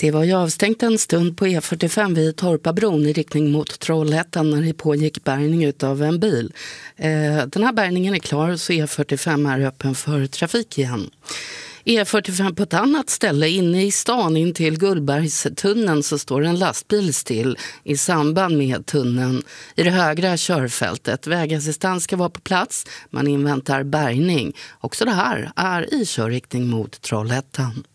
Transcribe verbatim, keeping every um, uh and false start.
Det var ju avstängt en stund på E fyrtiofem vid Torpabron i riktning mot Trollhättan när det pågick bärgning utav en bil. Eh, den här bärgningen är klar så E fyrtiofem är öppen för trafik igen. E fyrtiofem på ett annat ställe inne i stan in till Gullbergstunneln så står en lastbil still i samband med tunneln i det högra körfältet. Vägassistans ska vara på plats, man inväntar bärgning. Också det här är i körriktning mot Trollhättan.